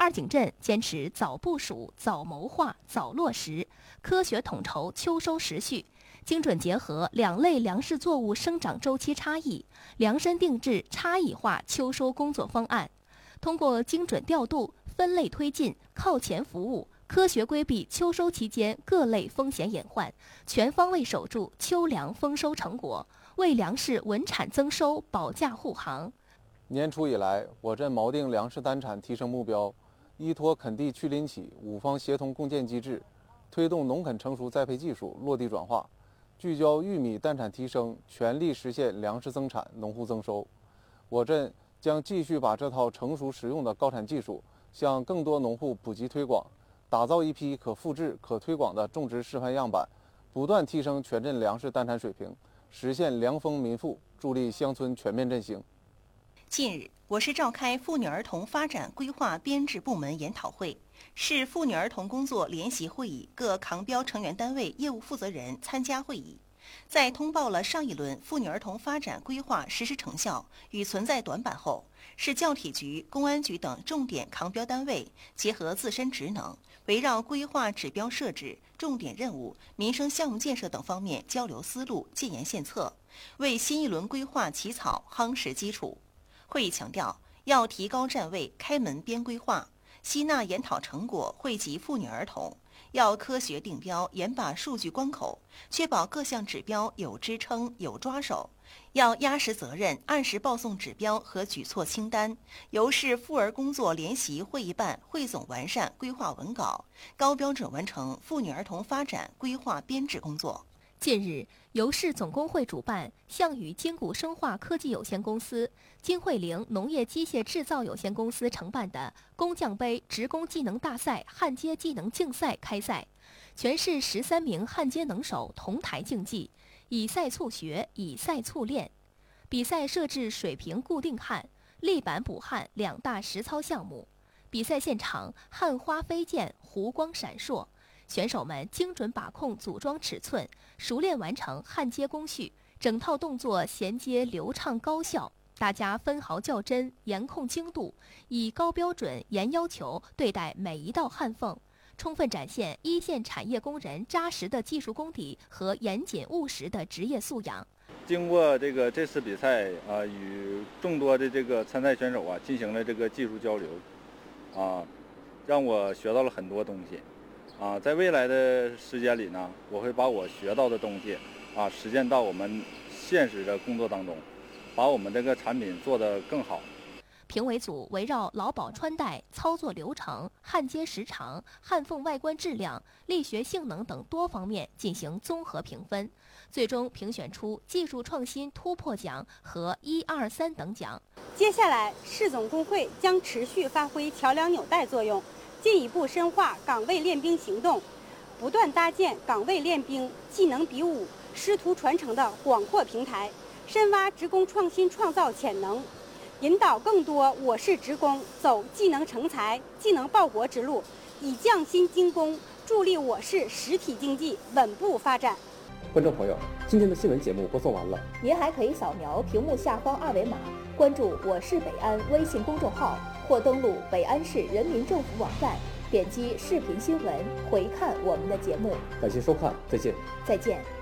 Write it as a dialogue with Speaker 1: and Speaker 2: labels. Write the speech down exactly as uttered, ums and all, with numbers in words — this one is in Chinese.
Speaker 1: 二井镇坚持早部署、早谋划、早落实，科学统筹秋收时序，精准结合两类粮食作物生长周期差异，量身定制差异化秋收工作方案，通过精准调度、分类推进、靠前服务，科学规避秋收期间各类风险隐患，全方位守住秋粮丰收成果，为粮食稳产增收保驾护航。
Speaker 2: 年初以来，我镇锚定粮食单产提升目标，依托垦地去林起五方协同共建机制，推动农垦成熟栽培技术落地转化，聚焦玉米单产提升，全力实现粮食增产、农户增收。我镇将继续把这套成熟实用的高产技术向更多农户普及推广，打造一批可复制、可推广的种植示范样板，不断提升全镇粮食单产水平，实现粮丰民富，助力乡村全面振兴。
Speaker 3: 近日，我市召开妇女儿童发展规划编制部门研讨会，市妇女儿童工作联席会议各扛标成员单位业务负责人参加会议。在通报了上一轮妇女儿童发展规划实施成效与存在短板后，市教体局、公安局等重点扛标单位结合自身职能，围绕规划指标设置、重点任务、民生项目建设等方面交流思路、建言献策，为新一轮规划起草夯实基础。会议强调，要提高站位、开门编规划，吸纳研讨成果，惠及妇女儿童。要科学定标，严把数据关口，确保各项指标有支撑、有抓手。要压实责任，按时报送指标和举措清单，由市妇儿工作联席会议办汇总完善规划文稿，高标准完成妇女儿童发展规划编制工作。
Speaker 1: 近日，由市总工会主办，项羽金谷生化科技有限公司、金惠陵农业机械制造有限公司承办的工匠杯职工技能大赛焊接技能竞赛开赛，全市十三名焊接能手同台竞技，以赛促学，以赛促练。比赛设置水平固定焊、立板补焊两大实操项目。比赛现场焊花飞溅，弧光闪烁。选手们精准把控组装尺寸，熟练完成焊接工序，整套动作衔接流畅高效。大家分毫较真，严控精度，以高标准、严要求对待每一道焊缝，充分展现一线产业工人扎实的技术功底和严谨务实的职业素养。
Speaker 4: 经过这个这次比赛啊，与众多的这个参赛选手啊进行了这个技术交流，啊，让我学到了很多东西。啊，在未来的时间里呢，我会把我学到的东西啊实践到我们现实的工作当中，把我们这个产品做得更好。
Speaker 1: 评委组围绕劳保穿戴、操作流程、焊接时长、焊缝外观质量、力学性能等多方面进行综合评分，最终评选出技术创新突破奖和一二三等奖。
Speaker 5: 接下来，市总工会将持续发挥桥梁纽带作用，进一步深化岗位练兵行动，不断搭建岗位练兵、技能比武、师徒传承的广阔平台，深挖职工创新创造潜能，引导更多我市职工走技能成才、技能报国之路，以匠心精工助力我市实体经济稳步发展。
Speaker 6: 观众朋友，今天的新闻节目播送完了，
Speaker 7: 您还可以扫描屏幕下方二维码，关注我市北安微信公众号，或登录北安市人民政府网站，点击视频新闻回看我们的节目。
Speaker 6: 感谢收看，再见。
Speaker 7: 再见。